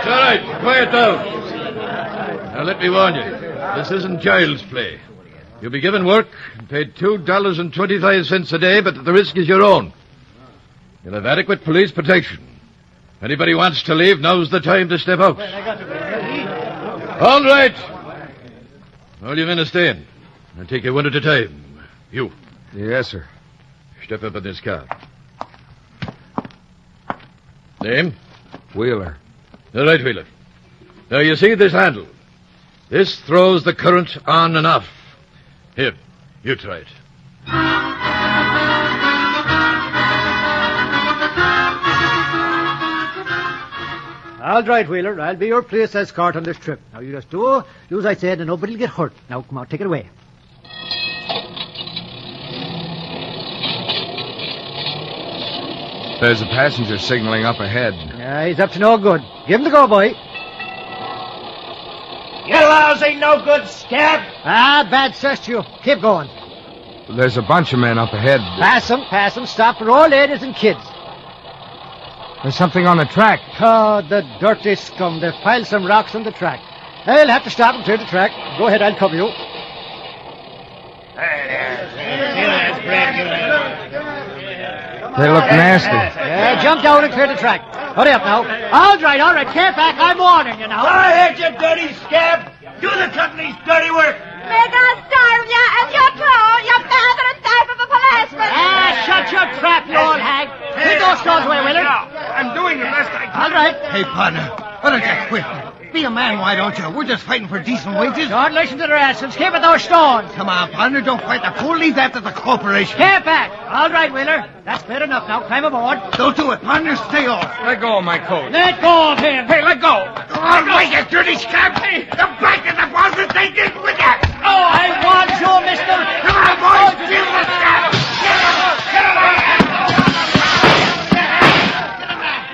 It's all right. Quiet down. Now, let me warn you. This isn't child's play. You'll be given work and paid $2.25 a day, but the risk is your own. You'll have adequate police protection. Anybody wants to leave, now's the time to step out. All right. All you men are staying. I'll take you one at a time. You. Yes, sir. Step up in this car. Name? Wheeler. All right, Wheeler. Now, you see this handle? This throws the current on and off. Here, you try it. All right, Wheeler. I'll be your police escort on this trip. Now, you just do as I said, and nobody will get hurt. Now, come on, take it away. There's a passenger signaling up ahead. Yeah, he's up to no good. Give him the go, boy. You lousy no good scab. Bad cess to you. Keep going. There's a bunch of men up ahead. Pass them. Stop for old ladies and kids. There's something on the track. Oh, the dirty scum. They've piled some rocks on the track. I'll have to stop and clear the track. Go ahead, I'll cover you. They look nasty. Yeah, jump down and clear the track. Hurry up now. All right. Get back. I'm warning you now. Go ahead, you dirty scab. Do the company's dirty work. May God starve you and you too, you father and type of a policeman. Shut your trap, you old hag. Take those stones away, Wheeler. I'm doing the best I can. All right. Hey, partner, why don't you quit? Be a man, why don't you? We're just fighting for decent wages. Don't listen to the rascals. Keep with those stones. Come on, partner, don't fight the fool. Leave that to the corporation. Get back. All right, Wheeler. That's fair enough now. Climb aboard. Don't do it, partner. Stay off. Let go of my coat. Let go of him. Hey, let go. All right, you dirty scab. Hey, the back of the deposit.